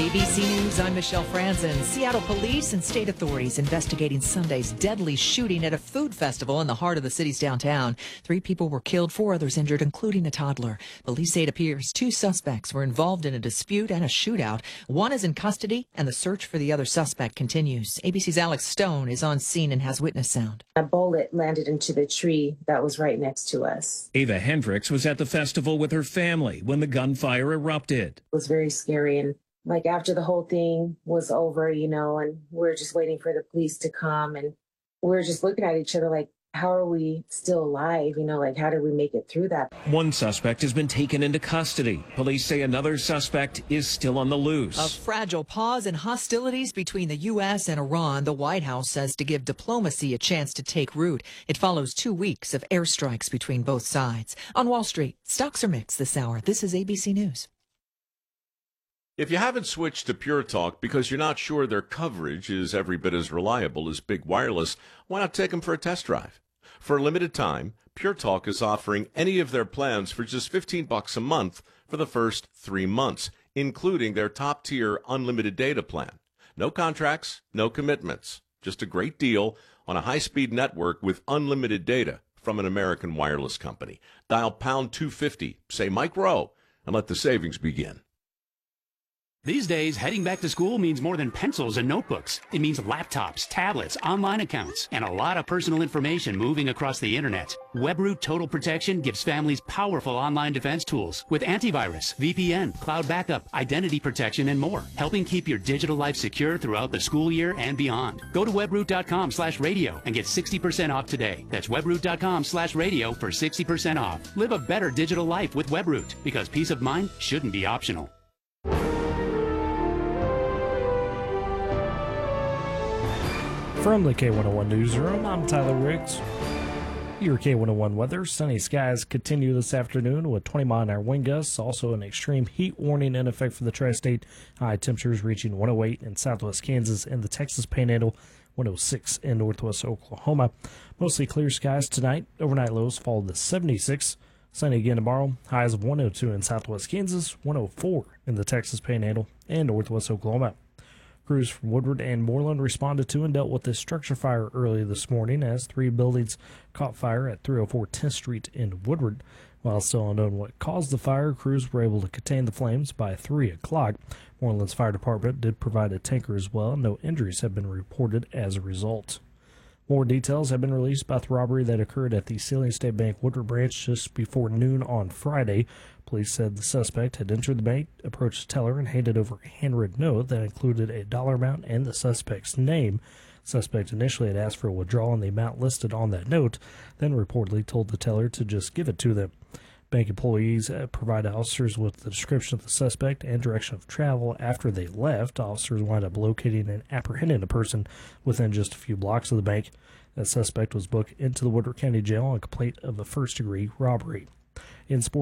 ABC News, I'm Michelle Franzen. Seattle police and state authorities investigating Sunday's deadly shooting at a food festival in the heart of the city's downtown. 3 people were killed, 4 others injured, including a toddler. Police say it appears 2 suspects were involved in a dispute and a shootout. 1 is in custody, and the search for the other suspect continues. ABC's Alex Stone is on scene and has witness sound. A bullet landed into the tree that was right next to us. Ava Hendricks was at the festival with her family when the gunfire erupted. It was very scary, and like after the whole thing was over, and we're just waiting for the police to come, and we're just looking at each other like, how are we still alive? How did we make it through that? 1 suspect has been taken into custody. Police say another suspect is still on the loose. A fragile pause in hostilities between the U.S. and Iran, the White House says, to give diplomacy a chance to take root. It follows 2 weeks of airstrikes between both sides. On Wall Street, stocks are mixed this hour. This is ABC News. If you haven't switched to Pure Talk because you're not sure their coverage is every bit as reliable as Big Wireless, why not take them for a test drive? For a limited time, Pure Talk is offering any of their plans for just $15 a month for the first 3 months, including their top-tier unlimited data plan. No contracts, no commitments. Just a great deal on a high-speed network with unlimited data from an American wireless company. Dial pound 250, say Mike Rowe, and let the savings begin. These days, heading back to school means more than pencils and notebooks. It means laptops, tablets, online accounts, and a lot of personal information moving across the internet. WebRoot Total Protection gives families powerful online defense tools with antivirus, VPN, cloud backup, identity protection, and more, helping keep your digital life secure throughout the school year and beyond. Go to webroot.com/radio and get 60% off today. That's webroot.com/radio for 60% off. Live a better digital life with WebRoot, because peace of mind shouldn't be optional. From the K101 Newsroom, I'm Tyler Riggs. Your K101 weather. Sunny skies continue this afternoon with 20-mile-an-hour wind gusts. Also an extreme heat warning in effect for the tri-state. High temperatures reaching 108 in southwest Kansas and the Texas Panhandle, 106 in northwest Oklahoma. Mostly clear skies tonight. Overnight lows fall to 76. Sunny again tomorrow. Highs of 102 in southwest Kansas, 104 in the Texas Panhandle and northwest Oklahoma. Crews from Woodward and Moreland responded to and dealt with this structure fire early this morning as 3 buildings caught fire at 304 10th Street in Woodward. While still unknown what caused the fire, crews were able to contain the flames by 3 o'clock. Moreland's fire department did provide a tanker as well. No injuries have been reported as a result. More details have been released about the robbery that occurred at the Salient State Bank Woodward branch just before noon on Friday. Police said the suspect had entered the bank, approached the teller, and handed over a handwritten note that included a dollar amount and the suspect's name. The suspect initially had asked for a withdrawal in the amount listed on that note, then reportedly told the teller to just give it to them. Bank employees provided officers with the description of the suspect and direction of travel. After they left, officers wound up locating and apprehending a person within just a few blocks of the bank. That suspect was booked into the Woodward County Jail on a complaint of a first-degree robbery. In sports,